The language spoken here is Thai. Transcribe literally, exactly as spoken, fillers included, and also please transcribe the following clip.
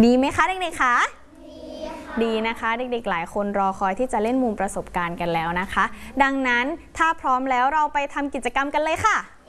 ดีไหมคะเด็กๆคะดีนะคะเด็กๆหลายคนรอคอยที่จะเล่นมุมประสบการณ์กันแล้วนะคะดังนั้นถ้าพร้อมแล้วเราไปทำกิจกรรมกันเลยค่ะ